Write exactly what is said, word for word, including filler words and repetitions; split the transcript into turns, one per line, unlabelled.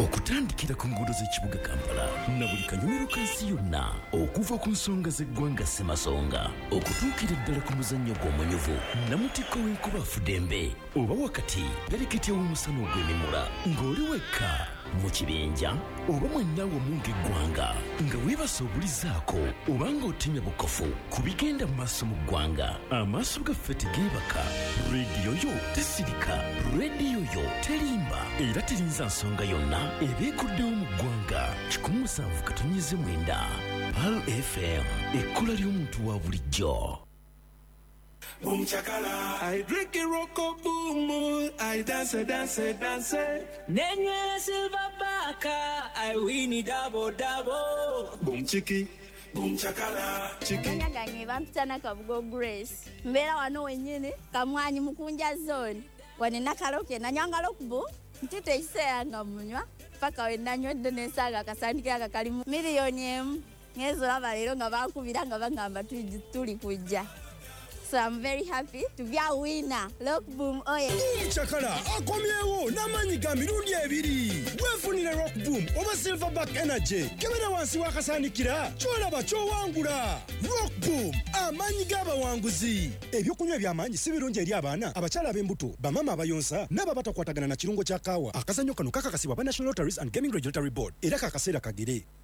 okutandikira ku nguudo z'ekibuga Kampala na buli kanyomero kansi yonna okuva ku nsonga z'eggwanga Ssemasonga okutuukira ddala ku muzannyo gw'omunyuvu namutikko w'enkuba Fudembe oba wakati pereketya w'omusana ogw'emimula ng'oli wekka mu kibinja oba mwenna wamu ng'eggwanga nga weebase obulizaako oba ng'otemya bukofu ku bigenda mu maaso mu ggwanga amaaso gaffe tegeebaka rediyo yo tesirika rediyo yo terimba era terinza nsonga yonna ebeekuddewo mu ggwanga kikumi musanvu katonnyeze mwenda Pal F M ekkola ly'omuntu wa bulijjo.
Boom chakala, I drink a rocko boom, I dance, dance, dance.
Nenye silver baka, I win it double double.
Boom chiki, boom chakala, chiki.
Nyangange bampitana Kabugo Grace. Mbera wano wenyene, kamwanyi mukunja zone. Wanena kaloke na nyanga lokbu, ntite isea nga munywa. Paka wendanyo dene saga kasandike akakalimu milioni emu. Ngezo lava lero nga bakubira nga bangamba tuli kujja. So I'm very happy to be a winner. Look boom, oh yeah.
Boom chakala, akomyewo namanyi ga mirundi ebiri. Wefunire rock boom oba silverback energy. Kebera wansi wakasanikira, kyolaba kyowangula. Rock boom, amanyi g'abawanguzi. Ebyokunywa by'amanyi si birungi eri abaana, abakyala ab'embuto, bamama abayonsa, n'abo abatakwatagana na kirungo kya kaawa. Akazannyo kano kakakasibwa ba National Lotteries and Gaming Regulatory Board. Era kakaseera kagere.